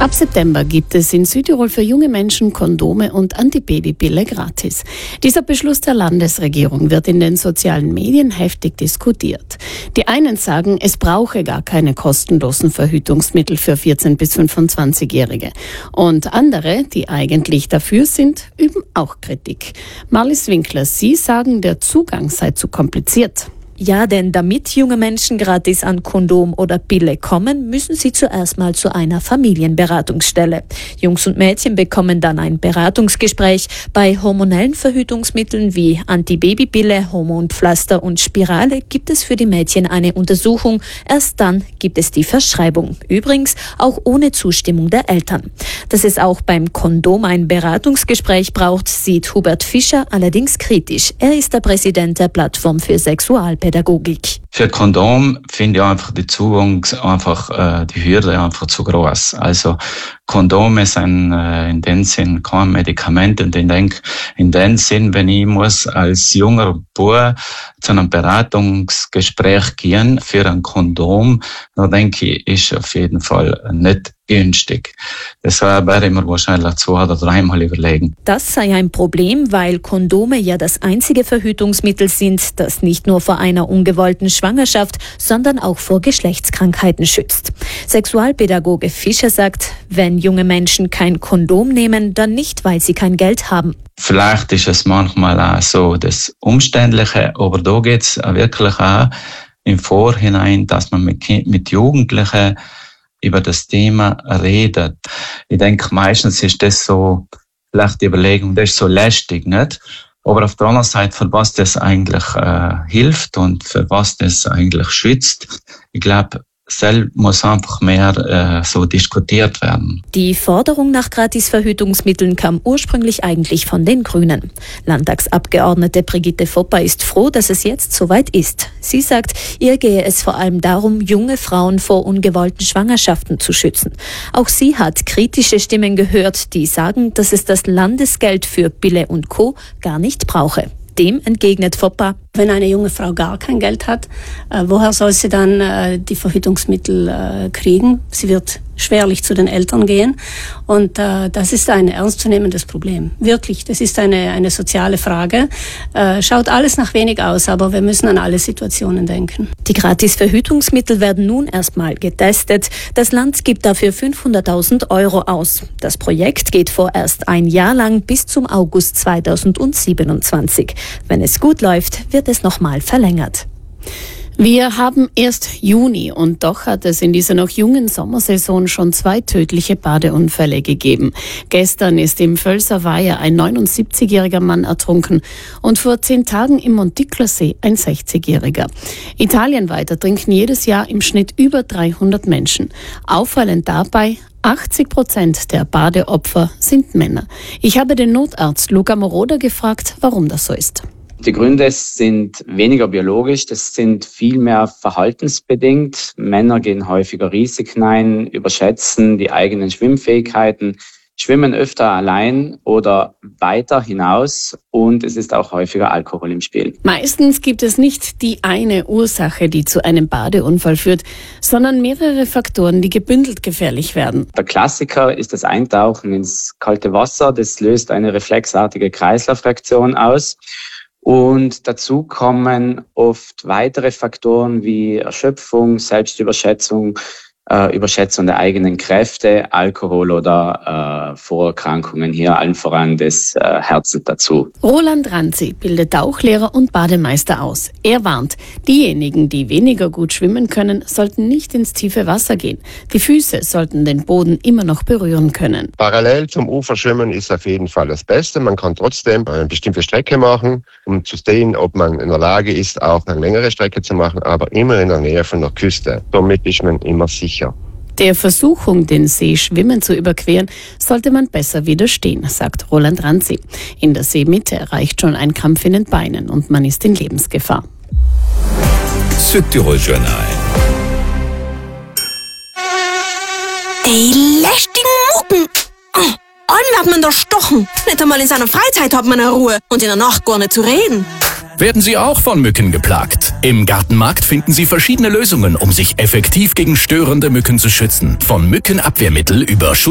Ab September gibt es in Südtirol für junge Menschen Kondome und Antibabypille gratis. Dieser Beschluss der Landesregierung wird in den sozialen Medien heftig diskutiert. Die einen sagen, es brauche gar keine kostenlosen Verhütungsmittel für 14- bis 25-Jährige. Und andere, die eigentlich dafür sind, üben auch Kritik. Marlies Winkler, Sie sagen, der Zugang sei zu kompliziert. Ja, denn damit junge Menschen gratis an Kondom oder Pille kommen, müssen sie zuerst mal zu einer Familienberatungsstelle. Jungs und Mädchen bekommen dann ein Beratungsgespräch. Bei hormonellen Verhütungsmitteln wie Antibabypille, Hormonpflaster und Spirale gibt es für die Mädchen eine Untersuchung. Erst dann gibt es die Verschreibung. Übrigens auch ohne Zustimmung der Eltern. Dass es auch beim Kondom ein Beratungsgespräch braucht, sieht Hubert Fischer allerdings kritisch. Er ist der Präsident der Plattform für Sexualpädagogik. Für Kondom finde ich einfach die die Hürde einfach zu groß. Also Kondome sind in dem Sinn kein Medikament. Und ich denke, in dem Sinn, wenn ich muss als junger Bub zu einem Beratungsgespräch gehen für ein Kondom, dann denke ich, ist auf jeden Fall nicht günstig. Deshalb werde ich mir wahrscheinlich 2 oder 3 Mal überlegen. Das sei ein Problem, weil Kondome ja das einzige Verhütungsmittel sind, das nicht nur vor einer ungewollten Schwangerschaft, sondern auch vor Geschlechtskrankheiten schützt. Sexualpädagoge Fischer sagt, wenn junge Menschen kein Kondom nehmen, dann nicht, weil sie kein Geld haben. Vielleicht ist es manchmal auch so das Umständliche, aber da geht es wirklich auch im Vorhinein, dass man mit Jugendlichen über das Thema redet. Ich denke, meistens ist das so, vielleicht die Überlegung, das ist so lästig, nicht? Aber auf der anderen Seite, für was das eigentlich hilft und für was das eigentlich schützt, ich glaube, selbst muss einfach mehr so diskutiert werden. Die Forderung nach Gratisverhütungsmitteln kam ursprünglich eigentlich von den Grünen. Landtagsabgeordnete Brigitte Foppa ist froh, dass es jetzt soweit ist. Sie sagt, ihr gehe es vor allem darum, junge Frauen vor ungewollten Schwangerschaften zu schützen. Auch sie hat kritische Stimmen gehört, die sagen, dass es das Landesgeld für Pille und Co. gar nicht brauche. Dem entgegnet Foppa: Wenn eine junge Frau gar kein Geld hat, woher soll sie dann die Verhütungsmittel kriegen? Sie wird schwerlich zu den Eltern gehen. Und das ist ein ernstzunehmendes Problem. Wirklich, das ist eine soziale Frage. Schaut alles nach wenig aus, aber wir müssen an alle Situationen denken. Die Gratisverhütungsmittel werden nun erstmal getestet. Das Land gibt dafür 500.000 € aus. Das Projekt geht vorerst 1 Jahr lang bis zum August 2027. Wenn es gut läuft, wird es nochmal verlängert. Wir haben erst Juni und doch hat es in dieser noch jungen Sommersaison schon 2 tödliche Badeunfälle gegeben. Gestern ist im Völser Weiher ein 79-jähriger Mann ertrunken und vor 10 Tagen im Monticlersee ein 60-jähriger. Italienweit ertrinken jedes Jahr im Schnitt über 300 Menschen. Auffallend dabei: 80% der Badeopfer sind Männer. Ich habe den Notarzt Luca Moroder gefragt, warum das so ist. Die Gründe sind weniger biologisch, das sind vielmehr verhaltensbedingt. Männer gehen häufiger Risiken ein, überschätzen die eigenen Schwimmfähigkeiten, schwimmen öfter allein oder weiter hinaus und es ist auch häufiger Alkohol im Spiel. Meistens gibt es nicht die eine Ursache, die zu einem Badeunfall führt, sondern mehrere Faktoren, die gebündelt gefährlich werden. Der Klassiker ist das Eintauchen ins kalte Wasser. Das löst eine reflexartige Kreislaufreaktion aus. Und dazu kommen oft weitere Faktoren wie Erschöpfung, Selbstüberschätzung, Überschätzung der eigenen Kräfte, Alkohol oder Vorerkrankungen, hier allen voran des Herzens dazu. Roland Ranzi bildet Tauchlehrer und Bademeister aus. Er warnt, diejenigen, die weniger gut schwimmen können, sollten nicht ins tiefe Wasser gehen. Die Füße sollten den Boden immer noch berühren können. Parallel zum Uferschwimmen ist auf jeden Fall das Beste. Man kann trotzdem eine bestimmte Strecke machen, um zu sehen, ob man in der Lage ist, auch eine längere Strecke zu machen, aber immer in der Nähe von der Küste. Somit ist man immer sicher. Der Versuchung, den See schwimmend zu überqueren, sollte man besser widerstehen, sagt Roland Ranzi. In der Seemitte reicht schon ein Krampf in den Beinen und man ist in Lebensgefahr. Südtirol Journal. Die lästigen Mucken. Einen hat man da stochen. Nicht einmal in seiner Freizeit hat man eine Ruhe und in der Nacht gar nicht zu reden. Werden Sie auch von Mücken geplagt? Im Gartenmarkt finden Sie verschiedene Lösungen, um sich effektiv gegen störende Mücken zu schützen. Von Mückenabwehrmittel über